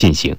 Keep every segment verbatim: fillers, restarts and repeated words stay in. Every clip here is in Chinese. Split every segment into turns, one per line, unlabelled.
进行。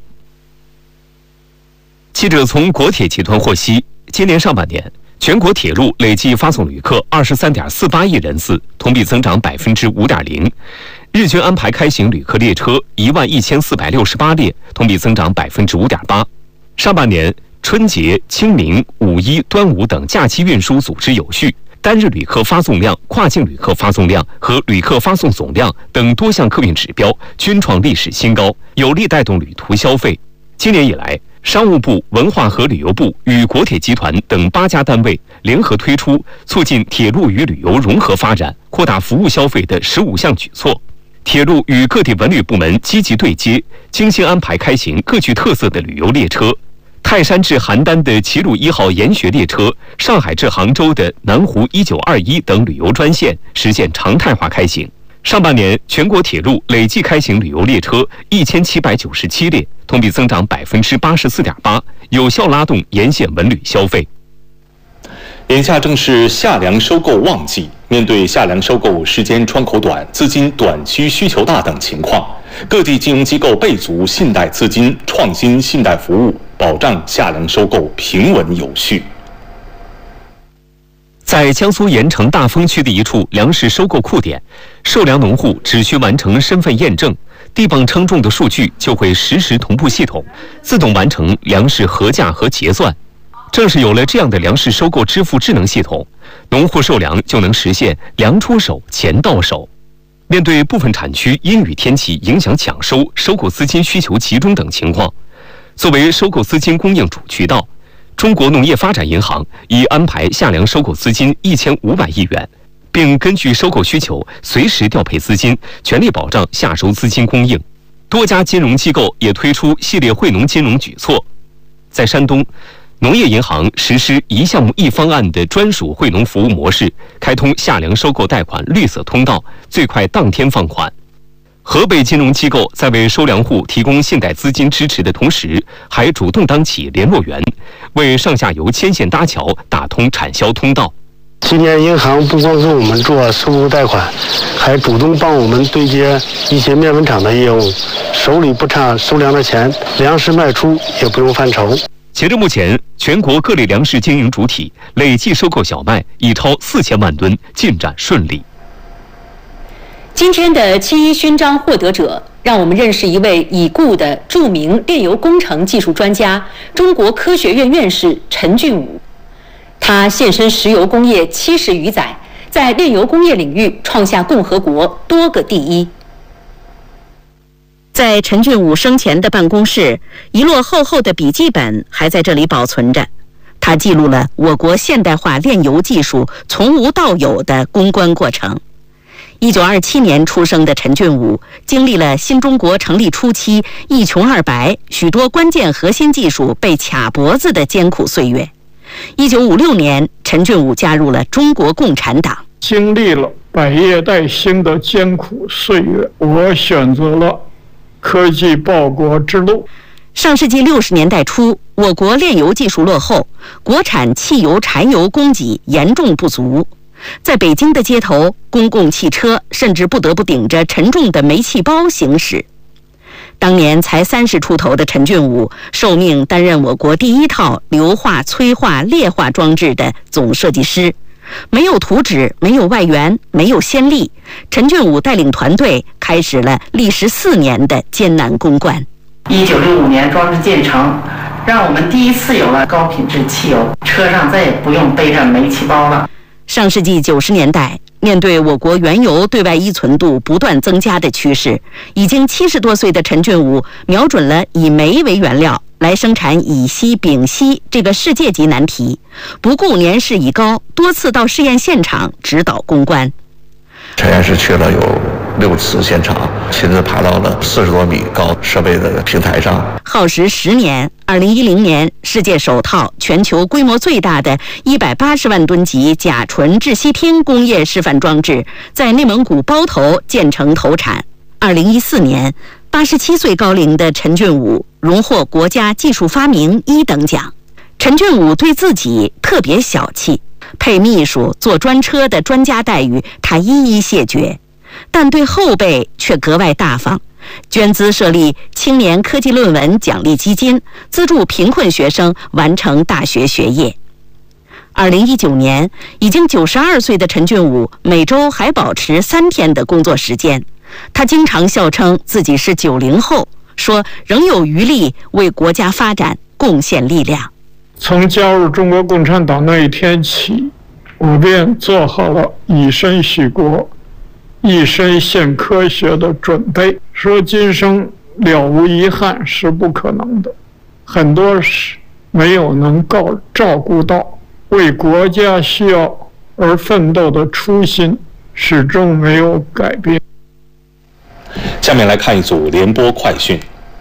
记者从国铁集团获悉，今年上半年全国铁路累计发送旅客二十三点四八亿人次，同比增长百分之五点零。日均安排开行旅客列车一万一千四百六十八列，同比增长百分之五点八。上半年春节、清明、五一、端午等假期运输组织有序，单日旅客发送量、跨境旅客发送量和旅客发送总量等多项客运指标均创历史新高，有力带动旅途消费。今年以来，商务部、文化和旅游部与国铁集团等八家单位联合推出促进铁路与旅游融合发展、扩大服务消费的十五项举措。铁路与各地文旅部门积极对接，精心安排开行各具特色的旅游列车。泰山至邯郸的齐鲁一号研学列车，上海至杭州的南湖一九二一等旅游专线实现常态化开行。上半年，全国铁路累计开行旅游列车一千七百九十七列，同比增长百分之八十四点八，有效拉动沿线文旅消费。
眼下正是夏粮收购旺季，面对夏粮收购时间窗口短、资金短缺需求大等情况，各地金融机构备足信贷资金，创新信贷服务，保障夏粮收购平稳有序。
在江苏盐城大丰区的一处粮食收购库点，受粮农户只需完成身份验证，地磅称重的数据就会实时同步系统，自动完成粮食核价和结算。正是有了这样的粮食收购支付智能系统，农户收粮就能实现粮出手、钱到手。面对部分产区阴雨天气影响抢收、收购资金需求集中等情况，作为收购资金供应主渠道，中国农业发展银行已安排夏粮收购资金一千五百亿元，并根据收购需求随时调配资金，全力保障夏收资金供应。多家金融机构也推出系列惠农金融举措。在山东，农业银行实施一项目一方案的专属惠农服务模式，开通夏粮收购贷款绿色通道，最快当天放款。河北金融机构在为收粮户提供信贷资金支持的同时，还主动当起联络员，为上下游牵线搭桥，打通产销通道。
今年银行不光给我们做收购贷款，还主动帮我们对接一些面粉厂的业务，手里不差收粮的钱，粮食卖出也不用犯愁。
截至目前，全国各类粮食经营主体累计收购小麦已超四千万吨，进展顺利。
今天的七一勋章获得者，让我们认识一位已故的著名炼油工程技术专家、中国科学院院士陈俊武。他献身石油工业七十余载，在炼油工业领域创下共和国多个第一。在陈俊武生前的办公室，一摞厚厚的笔记本还在这里保存着。他记录了我国现代化炼油技术从无到有的攻关过程。一九二七年出生的陈俊武，经历了新中国成立初期一穷二白、许多关键核心技术被卡脖子的艰苦岁月。一九五六年，陈俊武加入了中国共产党。
经历了百业待兴的艰苦岁月，我选择了科技报国之路。
上世纪六十年代初，我国炼油技术落后，国产汽油、柴油供给严重不足。在北京的街头，公共汽车甚至不得不顶着沉重的煤气包行驶。当年才三十出头的陈俊武，受命担任我国第一套硫化、催化、劣化装置的总设计师。没有图纸，没有外援，没有先例，陈俊武带领团队开始了历时四年的艰难攻关。
一九六五年装置建成，让我们第一次有了高品质汽油，车上再也不用背着煤气包了。
上世纪九十年代，面对我国原油对外依存度不断增加的趋势，已经七十多岁的陈俊武瞄准了以煤为原料来生产乙烯、丙烯这个世界级难题，不顾年事已高，多次到试验现场指导攻关。
陈院士去了有六次现场，亲自爬到了四十多米高设备的平台上，
耗时十年。二零一零年，世界首套、全球规模最大的一百八十万吨级甲醇窒息烃工业示范装置在内蒙古包头建成投产。二零一四年，八十七岁高龄的陈俊武荣获国家技术发明一等奖。陈俊武对自己特别小气，配秘书、坐专车的专家待遇他一一谢绝，但对后辈却格外大方， 捐资设立青年科技论文奖励基金，资助贫困学生完成大学学业。二零一九年，已经九十二岁的陈俊武每周还保持三天的工作时间。他经常笑称自己是九零后，说仍有余力为国家发展贡献力量。
从加入中国共产党那一天起，我便做好了以身许国、一身献科学的准备。说今生了无遗憾是不可能的，很多事没有能够照顾到，为国家需要而奋斗的初心始终没有改变。
下面来看一组联播快讯。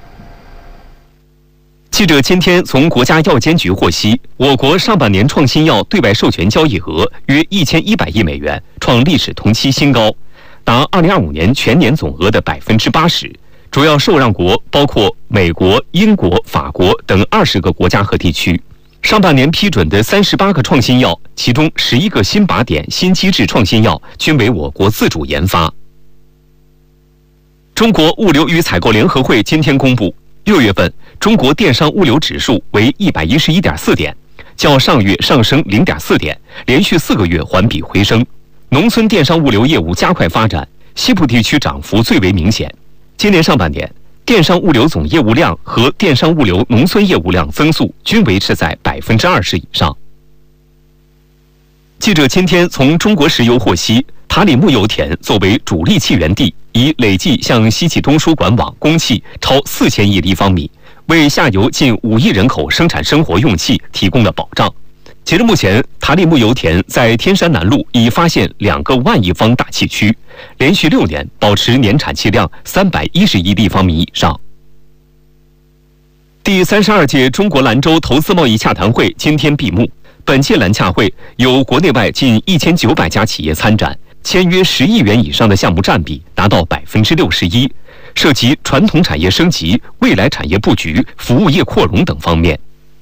记者今天从国家药监局获悉，我国上半年创新药对外授权交易额约一千一百亿美元，创历史同期新高，达二零二五年全年总额的百分之八十。主要受让国包括美国、英国、法国等二十个国家和地区。上半年批准的三十八个创新药，其中十一个新靶点、新机制创新药均为我国自主研发。中国物流与采购联合会今天公布，六月份中国电商物流指数为一百一十一点四点，较上月上升零点四点，连续四个月环比回升。农村电商物流业务加快发展，西部地区涨幅最为明显。今年上半年，电商物流总业务量和电商物流农村业务量增速均维持在百分之二十以上。记者今天从中国石油获悉，塔里木油田作为主力气源地，已累计向西气东输管网供气超四千亿立方米，为下游近五亿人口生产生活用气提供了保障。截至目前，塔里木油田在天山南路已发现两个万亿方大气区，连续六年保持年产气量三百一十亿立方米以上。第三十二届中国兰州投资贸易洽谈会今天闭幕。本届兰洽会有国内外近一千九百家企业参展，签约十亿元以上的项目占比达到百分之六十一，涉及传统产业升级、未来产业布局、服务业扩容等方面。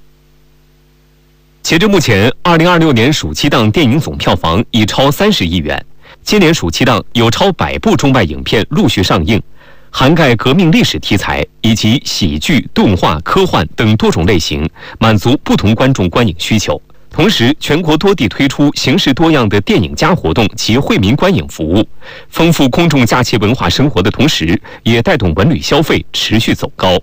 截至目前，二零二六年暑期档电影总票房已超三十亿元。今年暑期档有超百部中外影片陆续上映，涵盖革命历史题材以及喜剧、动画、科幻等多种类型，满足不同观众观影需求。同时，全国多地推出形式多样的电影加活动及惠民观影服务，丰富公众假期文化生活的同时，也带动文旅消费持续走高。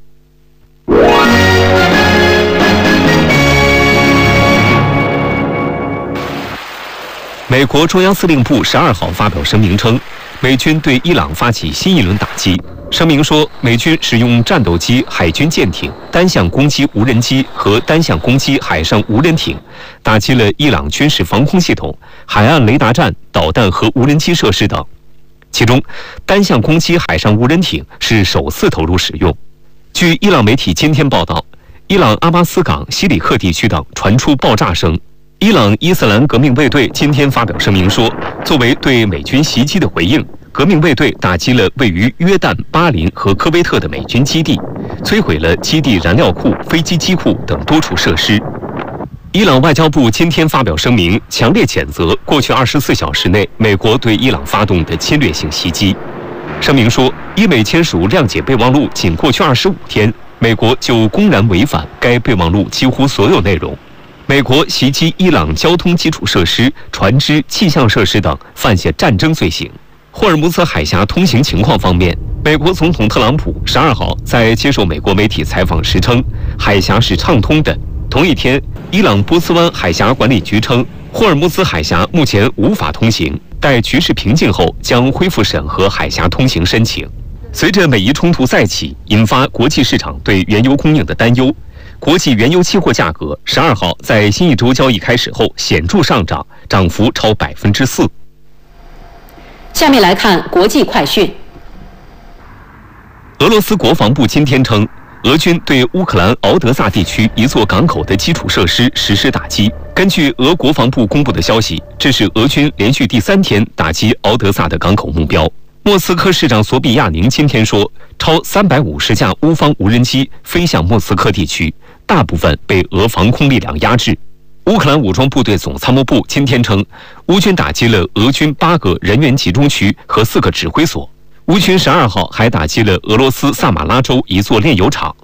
美国中央司令部十二号发表声明称，美军对伊朗发起新一轮打击。声明说，美军使用战斗机、海军舰艇、单向攻击无人机和单向攻击海上无人艇，打击了伊朗军事防空系统、海岸雷达站、导弹和无人机设施等。其中，单向攻击海上无人艇是首次投入使用。据伊朗媒体今天报道，伊朗阿巴斯港、西里克地区等传出爆炸声。伊朗伊斯兰革命卫队今天发表声明说，作为对美军袭击的回应，革命卫队打击了位于约旦、巴林和科威特的美军基地，摧毁了基地燃料库、飞机机库等多处设施。伊朗外交部今天发表声明，强烈谴责过去二十四小时内美国对伊朗发动的侵略性袭击。声明说，伊美签署谅解备忘录仅过去二十五天，美国就公然违反该备忘录几乎所有内容。美国袭击伊朗交通基础设施、船只、气象设施等，犯下战争罪行。霍尔木兹海峡通行情况方面，美国总统特朗普十二号在接受美国媒体采访时称，海峡是畅通的。同一天，伊朗波斯湾海峡管理局称，霍尔木兹海峡目前无法通行，待局势平静后将恢复审核海峡通行申请。随着美伊冲突再起，引发国际市场对原油供应的担忧。国际原油期货价格十二号在新一周交易开始后显著上涨，涨幅超百分之四。
下面来看国际快讯。
俄罗斯国防部今天称，俄军对乌克兰敖德萨地区一座港口的基础设施实施打击。根据俄国防部公布的消息，这是俄军连续第三天打击敖德萨的港口目标。莫斯科市长索比亚宁今天说，超三百五十架乌方无人机飞向莫斯科地区，大部分被俄防空力量压制。乌克兰武装部队总参谋部今天称，乌军打击了俄军八个人员集中区和四个指挥所。 乌军十二号还打击了俄罗斯萨马拉州一座炼油厂。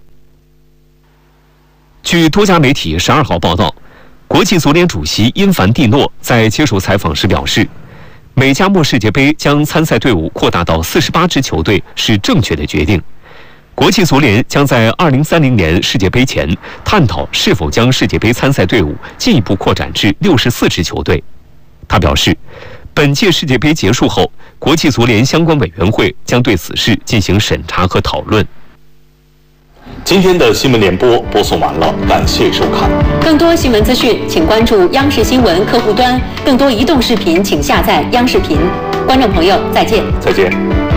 据多家媒体十二号报道，国际足联主席因凡蒂诺在接受采访时表示，美加墨世界杯将参赛队伍扩大到四十八支球队是正确的决定。国际足联将在二零三零年世界杯前探讨是否将世界杯参赛队伍进一步扩展至六十四支球队。他表示，本届世界杯结束后，国际足联相关委员会将对此事进行审查和讨论。
今天的新闻联播播送完了，感谢收看。
更多新闻资讯，请关注央视新闻客户端。更多移动视频，请下载央视频。观众朋友，再见。
再见。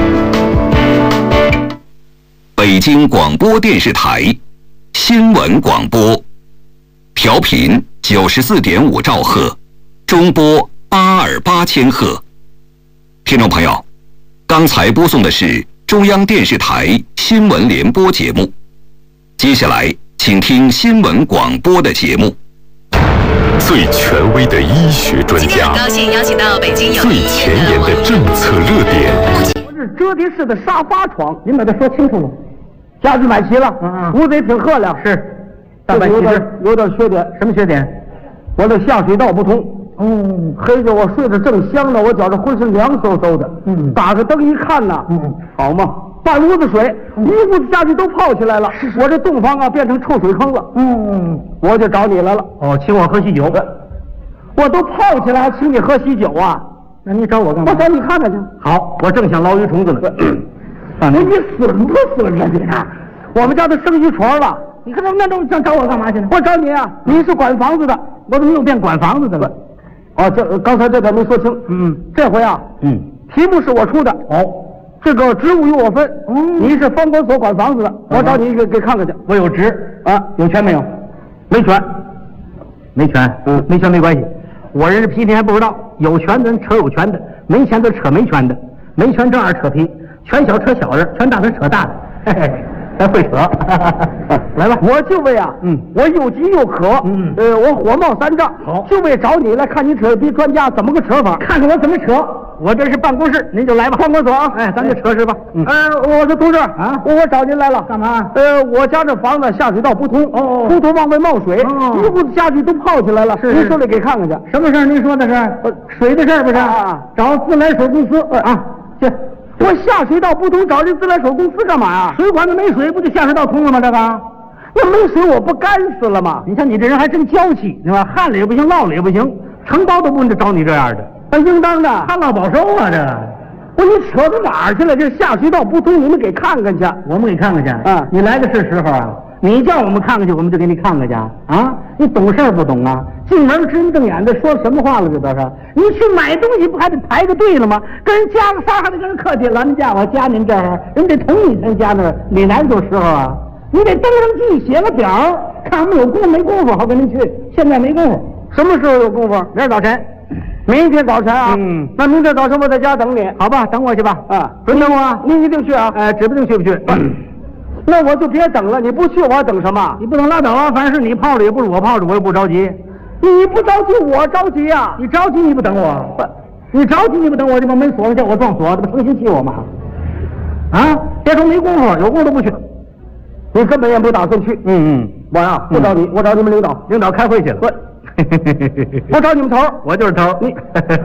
北京广播电视台新闻广播，调频九十四点五兆赫，中波八二八千赫。听众朋友，刚才播送的是中央电视台新闻联播节目。接下来，请听新闻广播的节目。
最权威的医学专家，
今天很高兴邀请到北京有
最前沿的政策热点。
我这折叠式的沙发床，您把它说清楚了。家具买齐了，嗯嗯，屋子也挺漂亮，是，大半有点有点缺点，什么缺点？我这下水道不通。嗯，黑着我睡得正香呢，我觉着浑身凉飕飕的。嗯，打个灯一看呐，嗯，好嘛，半屋子水，一屋子家具都泡起来了。是是，我这洞房啊变成臭水坑了。嗯，我就找你来了。哦，请我喝喜酒。我都泡起来，还请你喝喜酒啊？那你找我干嘛？我找你看看去。好，我正想捞鱼虫子呢。哎，你损不损啊你啊？我们家都生鱼床了，你看那都想找我干嘛去呢？我找你啊，你是管房子的，我怎么又变管房子的了？哦，这刚才这点没说清。嗯，这回啊，嗯，题目是我出的。哦，这个职务由我分。嗯，你是房管所管房子的，我找你给给看看去。我有职啊，有权没有？没权，没权。嗯，没权没关系。我人是皮皮还不知道，有权的人扯有权的，没权的扯没权的，没权正二扯皮，权小扯小人，权大的扯大的。嘿嘿。还会扯，来吧！我就为啊，嗯，我又急又渴，嗯，呃，我火冒三丈，好，就为找你来看你扯皮专家怎么个扯法，看看我怎么扯。我这是办公室，您就来吧，办公所啊，哎，咱就扯扯吧。嗯，呃，我说同志啊，我找您来了，干嘛？呃，我家这房子下水道不通，哦，出头往外冒水，哦，一屋子家具都泡起来了。是，您手里给看看去。什么事儿？您说的是水的事儿不是？啊，找自来水公司啊，去。我下水道不通，找这自来水公司干嘛呀？水管子没水，不就下水道通了吗？这个，那没水我不干死了吗？你看你这人还真娇气，对吧？旱了也不行，涝了也不行，承包都不能找你这样的，那应当的，旱涝保收啊！这，我你扯到哪儿去了？这下水道不通，你们给看看去，我们给看看去。啊，你来的是时候啊！你叫我们看看去，我们就给你看看去啊！你懂事儿不懂啊？进门直瞪眼的说什么话了？这都是你去买东西不还得排个队了吗？跟人加个仨还得跟人客气，老人家我加您这儿，人得同意才加那儿。哪来这时候啊？你得登上记，写个表，看我们有功没功夫，好跟您去。现在没功夫，什么时候有功夫？明儿早晨，明天早晨啊。嗯，那明天早晨我在家等你，好吧？等我去吧。啊，准等我啊！你一定去啊！哎，指不定去不去。那我就别等了，你不去我等什么？你不能拉倒啊！反正是你泡着，也不是我泡着，我也不着急。你不着急，我着急呀、啊！你着急你不等我，你着急你不等我，就把门锁上，叫我撞锁，这不成心气我吗？啊！别说没功夫，有功夫都不去。你根本也不打算去。嗯嗯，我呀、啊、不找你，我找你们领导，领导开会去了。我找你们头，我就是头。你，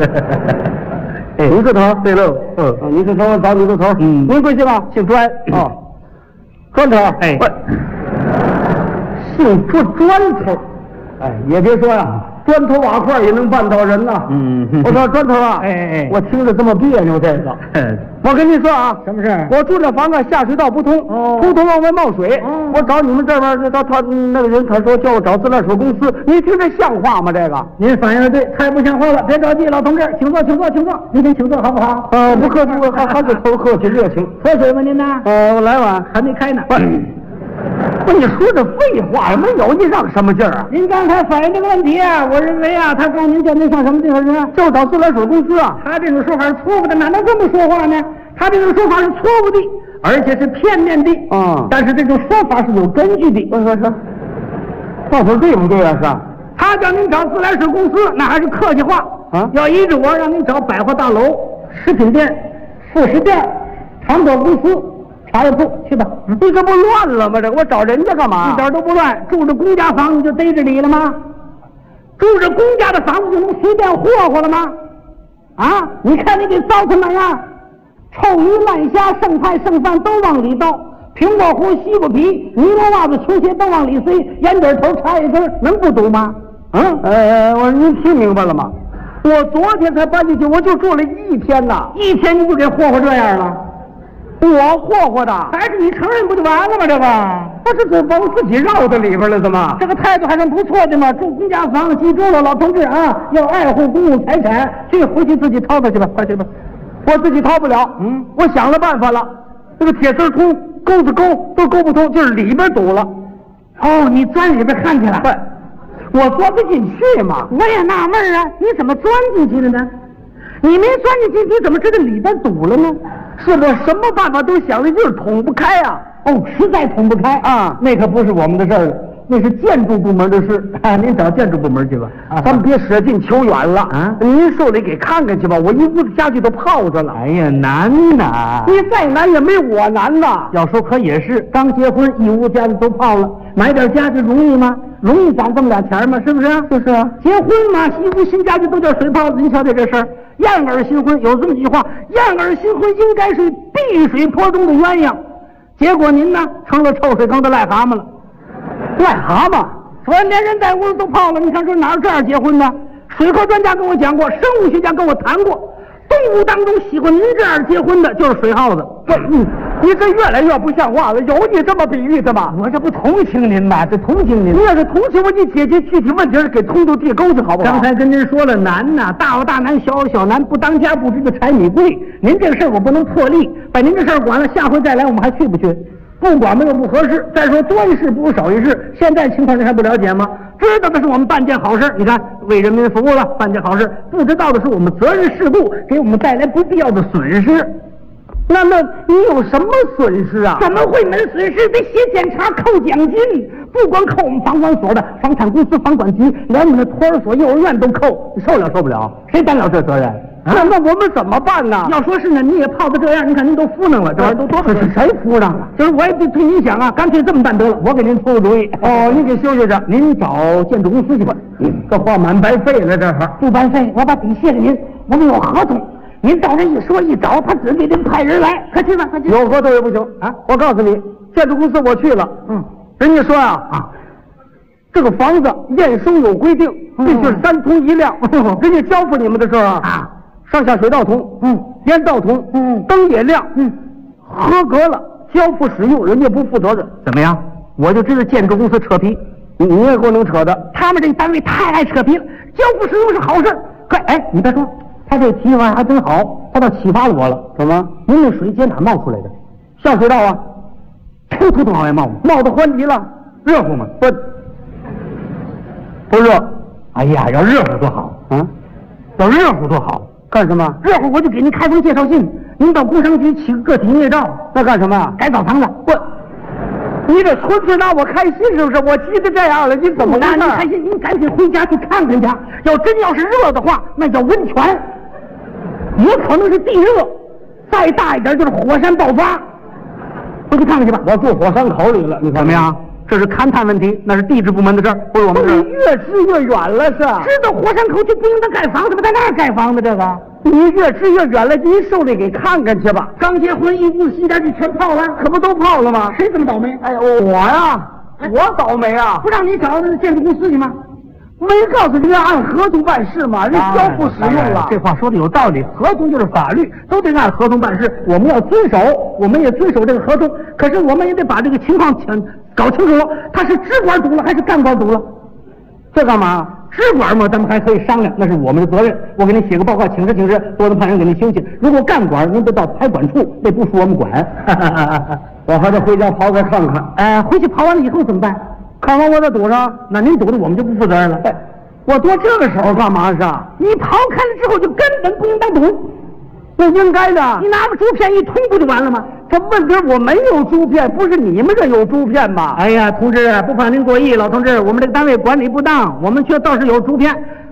你是头？对喽。嗯，你是头，我找你是头。嗯，您贵姓啊？姓专。啊。砖头，哎，姓砖砖头，哎，也别说呀，砖头瓦块也能绊倒人呐。嗯，我说砖头啊，哎哎，我听着这么别扭，这个，我跟你说啊，什么事？我住这房子下水道不通，哦，出头往外冒水，哦，我找你们这边，他他那个人他说叫我找自来水公司，你听这像话吗？这个，您反应的对，太不像话了，别着急，老同志，请坐，请坐，请坐，您先请坐好不好？呃，不客气，还还是头客气热情。喝水吗您呢？呃，我来碗，还没开呢。不，你说这废话没有，你让什么劲儿啊？您刚才反映这个问题啊，我认为啊，他告您叫您上什么地方去？就找自来水公司啊。他这种说法是错误的，哪能这么说话呢？他这种说法是错误的，而且是片面的。啊、嗯，但是这种说法是有根据的。我说说，到底对不对啊？是吧？他叫您找自来水公司，那还是客气话啊。要依着我让您找百货大楼、食品店、副食店。 长多公司茶叶铺去吧。嗯、你这不乱了吗？这我找人家干嘛？一点都不乱，住着公家房你就逮着理了吗？住着公家的房子就能随便霍霍了吗？啊！你看你给糟成那样，臭鱼烂虾、剩菜剩饭都往里倒，苹果核、西瓜皮、尼龙袜子、球鞋都往里塞，烟卷头、茶叶根能不堵吗？嗯，呃，我你听明白了吗？我昨天才搬进去，我就住了一天呐，一天你就给霍霍这样了。我霍霍的，还是你承认不就完了吗？这个，我这是把我自己绕到里边了，怎么？这个态度还算不错的嘛。住公家房，记住了，老同志啊，要爱护公共财产，去回去自己掏掏去吧，快去吧。我自己掏不了，嗯，我想了办法了，这个铁丝通，钩子钩都钩不通，就是里边堵了。哦，你钻里边看去了？对，我钻不进去嘛。我也纳闷啊，你怎么钻进去了呢？你没钻进去，你怎么知道里边堵了呢？是我什么办法都想了，就是捅不开啊！哦，实在捅不开啊，那可不是我们的事儿了，那是建筑部门的事啊，您找建筑部门去吧。啊、咱们别舍近求远了啊！您受理给看看去吧，我一屋子家具都泡着了。哎呀，难呐！你再难也没我难呐。要说可也是，刚结婚一屋家具都泡了，买点家具容易吗？容易攒这么俩钱吗？是不是？就是啊，结婚嘛，一屋新家具都叫水泡子。您瞧瞧这事儿，燕儿新婚有这么句话：燕儿新婚应该是碧水坡中的鸳鸯。结果您呢，成了臭水坑的癞蛤蟆了。癞蛤蟆，昨天连人带屋都泡了。你看这哪有这样结婚的？水科专家跟我讲过，生物学家跟我谈过，动物当中喜欢您这样结婚的就是水耗子。嗯，你这越来越不像话了，有你这么比喻的吗？我这不同情您吗？这同情您。你要是同情我，你解决具体问题给通透地沟去好不好？刚才跟您说了难呐，大有大难，小有小难，不当家不知道柴米贵。您这个事儿我不能破例，把您这事儿管了，下回再来我们还去不去？不管没有不合适。再说多一事不如少一事，现在情况您还不了解吗？知道的是我们办件好事，你看为人民服务了，办件好事；不知道的是我们责任事故给我们带来不必要的损失。那么你有什么损失啊？怎么会没损失？得写检查扣奖金，不光扣我们房管所的、房产公司、房管局，连我们的托儿所、幼儿园都扣，你受了受不了？谁担了这责任？啊、那我们怎么办呢？要说是呢，你也泡得这样，你看您都敷弄了，这玩意儿都多少？谁敷弄了？就是我也得替您想啊，干脆这么办得了，我给您出个主意。哦，您给休息着，您找建筑公司去吧。嗯、这话满白费了，这会儿不白费，我把底谢给您，我们有合同。您找人一说一找，他只给您派人来，快去吧，快去。有合同也不行啊！我告诉你，建筑公司我去了，嗯，人家说啊啊，这个房子验收有规定，必须是三通一亮。嗯、人家交付你们的时候啊，啊上下水道通，嗯，烟道通，嗯，灯也亮，嗯，合格了，交付使用，人家不负责任，怎么样？我就知道建筑公司扯皮，你你也够能扯的。他们这个单位太爱扯皮了，交付使用是好事。快，哎，你别说。他这提法还真好，他倒启发了我了。怎么？您那水接哪冒出来的？下水道啊，突突突往外冒，冒得欢极了，热乎吗？不，不热。哎呀，要热乎多好啊！要热乎多好，干什么？热乎我就给您开封介绍信，您到工商局起个个体业照。那干什么呀？改澡堂子。我，你这纯粹拿我开心是不是？我急得这样了，你怎么拿？你开心，您赶紧回家去看看去。要真要是热的话，那叫温泉。也可能是地热，再大一点就是火山爆发。回去看看去吧。我住火山口里了，你看怎么样？这是勘探问题，那是地质部门的事儿，不是我们事儿。越支越远了，是？知道火山口就不应该盖房子吗？在那儿盖房子，这个你越支越远了，您受理给看看去吧。刚结婚一屋新家具全泡了，可不都泡了吗？谁这么倒霉？哎呀，我呀，我倒霉啊！不让你找那建筑公司去吗？没告诉人家按合同办事嘛，人交付使用了。这话说的有道理，合同就是法律，都得按合同办事。我们要遵守，我们也遵守这个合同。可是我们也得把这个情况清搞清楚了，他是支管堵了还是干管堵了？这干嘛？支管嘛，咱们还可以商量，那是我们的责任。我给您写个报告，请示请示，多能派人给您休息。如果干管，您得到财管处，那不属我们管。我还得回家刨开看看。哎，回去刨完了以后怎么办？看完我再堵上，那您堵的我们就不负责任了。哎，我多这个时候干嘛是啊？你刨开了之后就根本不应该堵，那应该的。你拿个竹片一通不就完了吗？这问题我没有竹片，不是你们这有竹片吗？哎呀，同志，不怕您过意，老同志，我们这个单位管理不当，我们却倒是有竹片。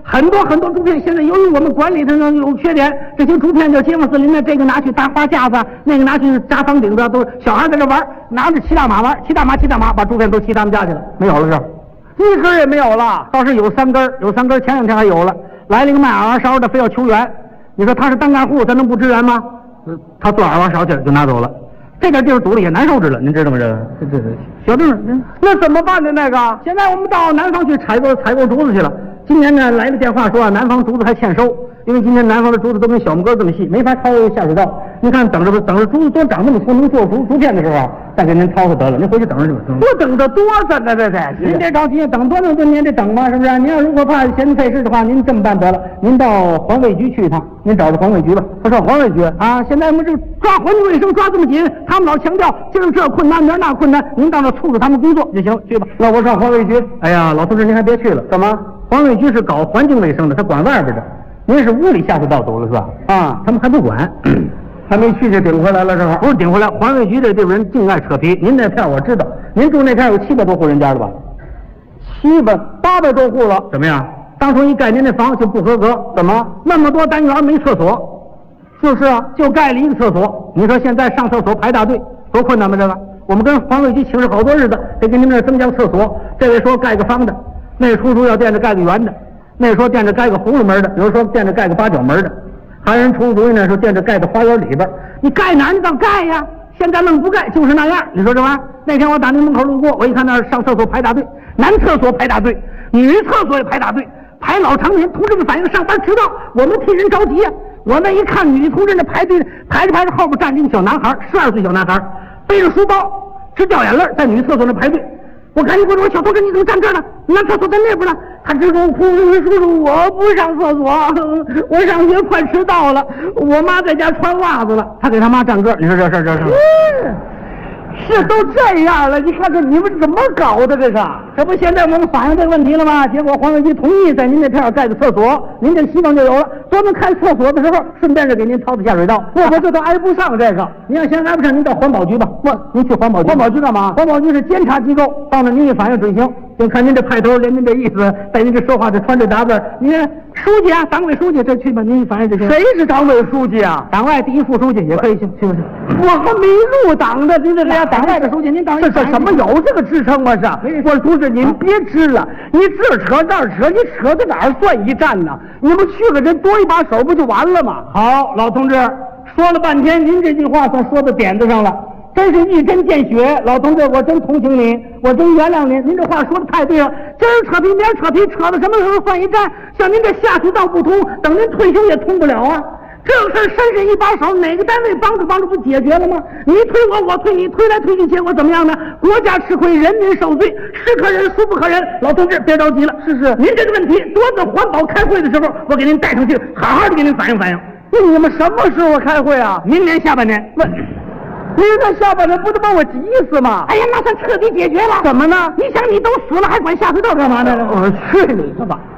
很多很多竹片，现在由于我们管理上有缺点，这些竹片就街坊四邻的，这个拿去搭花架子，那个拿去扎房顶子，都是小孩在这玩，拿着骑大马玩，骑大马骑大马，把竹片都骑他们家去了，没有了是，一根也没有了，倒是有三根，有三根，前两天还有了，来了一个卖耳勺的，非要求援，你说他是单干户，他能不支援吗？他做耳勺去了，就拿走了。这点地儿堵了也难受着了，您知道吗？这这这小郑，那怎么办呢？那个，现在我们到南方去采购采购竹子去了。今年呢，来的电话说啊，南方竹子还欠收，因为今年南方的竹子都跟小拇哥这么细，没法掏下水道。您看，等着等着竹子多长这么粗，能做竹竹片的时候，再给您掏开得了。您回去等着去吧。我等着多着呢，这这您别着急，等多久就您得等嘛，是不是？您要如果怕嫌费事的话，您这么办得了，您到环卫局去一趟，您找着环卫局吧。他说环卫局啊，现在我们这抓环境卫生抓这么紧，他们老强调今儿这困难明儿那困难，您到那促使他们工作就行，去吧。那我上环卫局。哎呀，老同志您还别去了，干嘛？环卫局是搞环境卫生的，他管外边的。您是屋里下水道走了是吧？啊，他们还不管，还没去就顶回来了，正好。不是顶回来，环卫局这地方人净爱扯皮。您那片我知道，您住那片有七百多户人家了吧？七百八百多户了。怎么样？当初一盖您那房就不合格，怎么？那么多单元没厕所？就是啊，就盖了一个厕所。你说现在上厕所排大队，多困难吗？这个，我们跟环卫局请示好多日子，得给你们这增加厕所。这位说盖个方的。那出租要垫着盖个圆的，那说垫着盖个葫芦门的，有人说垫着盖个八角门的，还有人出主意呢说垫着盖到花园里边。你盖哪儿你倒盖呀？现在愣不盖，就是那样。你说这玩意儿？那天我打那门口路过，我一看那儿上厕所排大队，男厕所排大队，女厕所也排大队，排老长年。同志们反映上班迟到，我们替人着急呀、啊。我那一看女同志那排队排着排着，后边站着一个小男孩，十二岁小男孩，背着书包，直掉眼泪，在女厕所那排队。我赶紧过去，我说小同志你怎么站这儿呢？男厕所在那边呢。他直跟我哭，叔叔我不上厕所，我上学快迟到了，我妈在家穿袜子了。他给他妈站个，你说这事这事、嗯、是都这样了，你看看你们怎么搞的？这是这不现在我们反映这个问题了吗？结果环卫局同意在您那片盖个厕所，您这希望就有了。专门开厕所的时候，顺便是给您掏的下水道。我我这都挨不上这个。您要先挨不上，您到环保局吧。我您去环保局。环保局干嘛？环保局是监察机构，到那您一反映准行。就看您这派头，连您这意思，带您这说话，这穿这打扮，您书记啊，党委书记，这去吧，您反映就行。谁是党委书记啊？党外第一副书记也可以行，行不行？我还没入党呢，您这俩党外的书记，您党这这什么有这个支撑吗？是？我同志，您别支了，你这扯那扯，你扯到哪儿算一站呢？你不去个人多一把手不就完了吗？好，老同志说了半天，您这句话算说到点子上了。真是一针见血，老同志，我真同情您，我真原谅您。您这话说的太对了，今儿扯皮，明儿扯皮，扯到什么时候算一站？像您这下水道不通，等您退休也通不了啊！这个事儿伸伸一把手，哪个单位帮助帮助不解决了吗？你推我，我推你，推来推去，结果怎么样呢？国家吃亏，人民受罪，是可忍，孰不可忍？老同志，别着急了，是是，您这个问题，多次环保开会的时候，我给您带上去，好好的给您反映反映。那你们什么时候开会啊？明年下半年。问。您这下半年不得把我急死吗？哎呀，那算彻底解决了。怎么呢？你想你都死了，还管下水道干嘛呢？我去你的吧！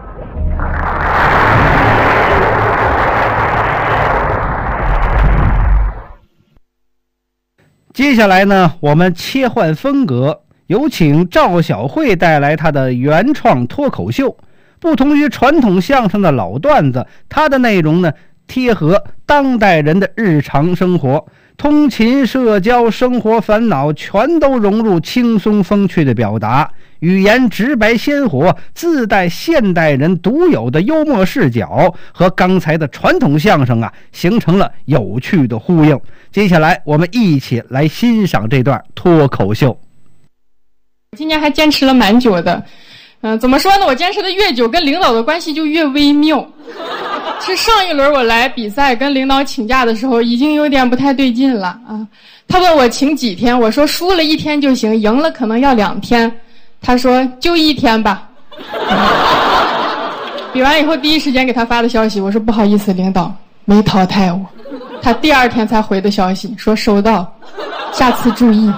接下来呢，我们切换风格，有请赵小慧带来她的原创脱口秀。不同于传统相声的老段子，它的内容呢贴合当代人的日常生活。通勤、社交、生活烦恼全都融入轻松风趣的表达，语言直白鲜活，自带现代人独有的幽默视角，和刚才的传统相声啊形成了有趣的呼应。接下来我们一起来欣赏这段脱口秀。
今年还坚持了蛮久的，嗯、呃，怎么说呢？我坚持的越久，跟领导的关系就越微妙。是上一轮我来比赛跟领导请假的时候，已经有点不太对劲了啊。他问我请几天，我说输了一天就行，赢了可能要两天。他说就一天吧。比完以后第一时间给他发的消息，我说不好意思，领导没淘汰我。他第二天才回的消息，说收到，下次注意。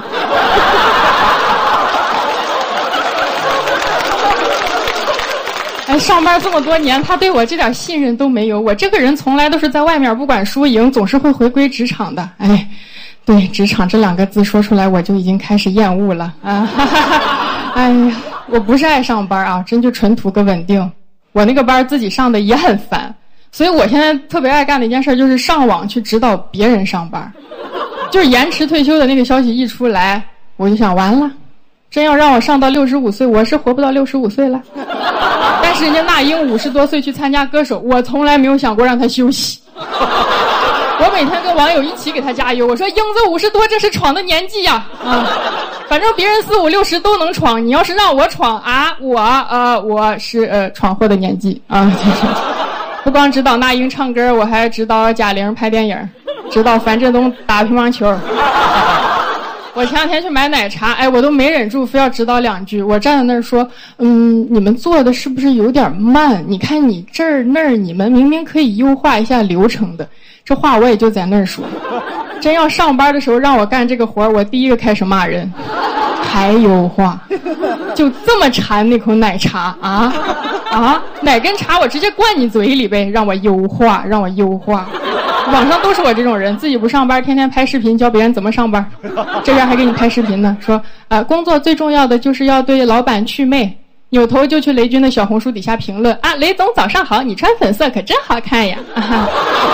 哎，上班这么多年，他对我这点信任都没有。我这个人从来都是在外面不管输赢，总是会回归职场的。哎，对，职场这两个字说出来，我就已经开始厌恶了啊！哈哈哈，哎呀，我不是爱上班啊，真就纯图个稳定。 我那个班自己上的也很烦，所以我现在特别爱干的一件事就是上网去指导别人上班。就是延迟退休的那个消息一出来，我就想完了，真要让我上到六十五岁，我是活不到六十五岁了。但是人家那英五十多岁去参加歌手，我从来没有想过让他休息。我每天跟网友一起给他加油，我说英子五十多这是闯的年纪呀，啊，反正别人四五六十都能闯，你要是让我闯啊，我呃我是呃闯祸的年纪啊。不光指导那英唱歌，我还指导贾玲拍电影，指导樊振东打乒乓球。我前两天去买奶茶，哎，我都没忍住非要指导两句。我站在那儿说，嗯，你们做的是不是有点慢？你看你这儿那儿，你们明明可以优化一下流程的。这话我也就在那儿说。真要上班的时候让我干这个活，我第一个开始骂人，还优化，就这么馋那口奶茶啊啊！哪根茶我直接灌你嘴里呗，让我优化，让我优化。网上都是我这种人，自己不上班，天天拍视频教别人怎么上班，这边还给你拍视频呢，说啊、呃，工作最重要的就是要对老板祛魅，扭头就去雷军的小红书底下评论啊，雷总早上好，你穿粉色可真好看呀。啊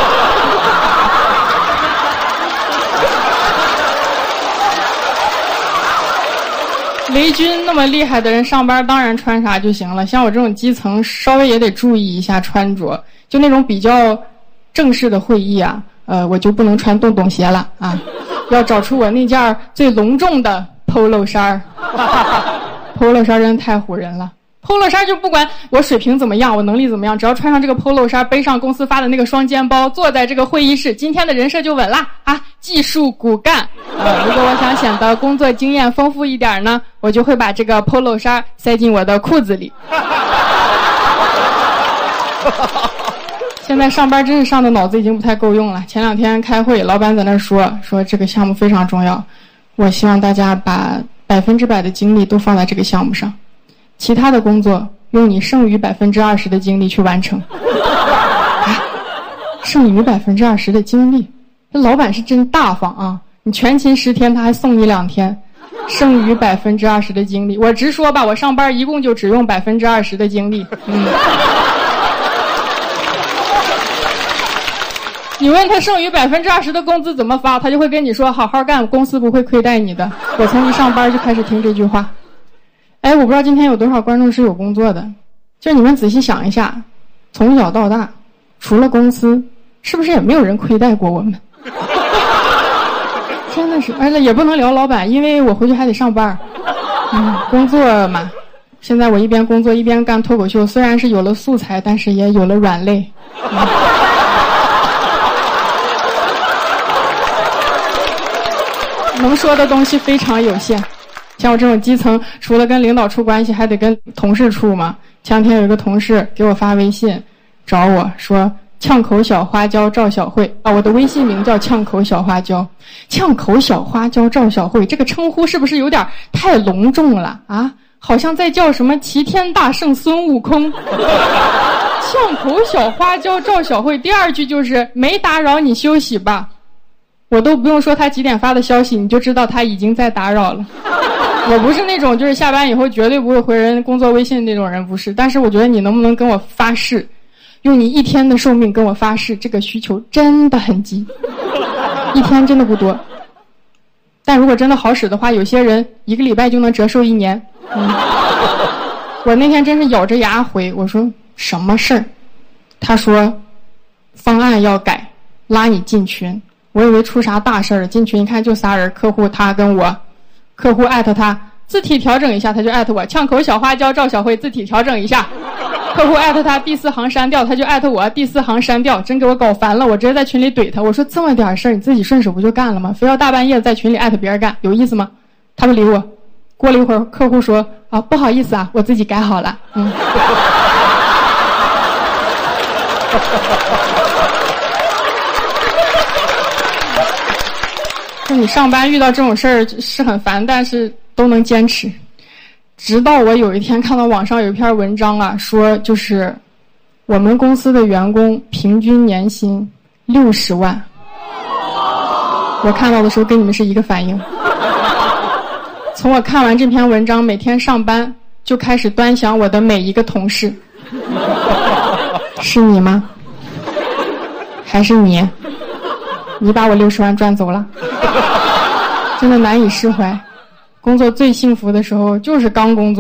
雷军那么厉害的人上班当然穿啥就行了，像我这种基层稍微也得注意一下穿着，就那种比较正式的会议啊，呃，我就不能穿洞洞鞋了啊，要找出我那件最隆重的 polo 衫polo 衫真的太唬人了。polo 衫就不管我水平怎么样，我能力怎么样，只要穿上这个 polo 衫，背上公司发的那个双肩包，坐在这个会议室，今天的人设就稳啦啊！技术骨干。呃，如果我想显得工作经验丰富一点呢，我就会把这个 polo 衫塞进我的裤子里。现在上班真是上的脑子已经不太够用了。前两天开会，老板在那说说这个项目非常重要，我希望大家把百分之百的精力都放在这个项目上。其他的工作用你剩余百分之二十的精力去完成。啊、剩余百分之二十的精力，这老板是真大方啊！你全勤十天，他还送你两天。剩余百分之二十的精力，我直说吧，我上班一共就只用百分之二十的精力。嗯。你问他剩余百分之二十的工资怎么发，他就会跟你说：“好好干，公司不会亏待你的。”我从一上班就开始听这句话。哎，我不知道今天有多少观众是有工作的，就你们仔细想一下，从小到大，除了公司，是不是也没有人亏待过我们？真的是，而且也不能聊老板，因为我回去还得上班。嗯，工作嘛，现在我一边工作一边干脱口秀，虽然是有了素材，但是也有了软肋。嗯能说的东西非常有限，像我这种基层，除了跟领导处关系，还得跟同事处嘛。前两天有一个同事给我发微信，找我说呛口小花椒赵小慧啊，我的微信名叫呛口小花椒，呛口小花椒赵小慧这个称呼是不是有点太隆重了啊？好像在叫什么齐天大圣孙悟空。呛口小花椒赵小慧，第二句就是没打扰你休息吧。我都不用说他几点发的消息，你就知道他已经在打扰了。我不是那种就是下班以后绝对不会回人工作微信那种人，不是。但是我觉得你能不能跟我发誓，用你一天的寿命跟我发誓，这个需求真的很急，一天真的不多。但如果真的好使的话，有些人一个礼拜就能折寿一年。嗯、我那天真是咬着牙回，我说什么事儿？他说方案要改，拉你进群。我以为出啥大事儿了，进群一看就仨人，客户他跟我，客户艾特他，字体调整一下，他就艾特我，呛口小花椒赵小慧字体调整一下，客户艾特他第四行删掉，他就艾特我第四行删掉，真给我搞烦了，我直接在群里怼他，我说这么点事儿你自己顺手不就干了吗？非要大半夜在群里艾特别人干，有意思吗？他不理我，过了一会儿客户说啊不好意思啊，我自己改好了。嗯。就你上班遇到这种事儿是很烦，但是都能坚持。直到我有一天看到网上有一篇文章啊，说就是我们公司的员工平均年薪六十万。我看到的时候跟你们是一个反应。从我看完这篇文章，每天上班就开始端详我的每一个同事。 是你吗？还是你？你把我六十万赚走了，真的难以释怀。工作最幸福的时候就是刚工作。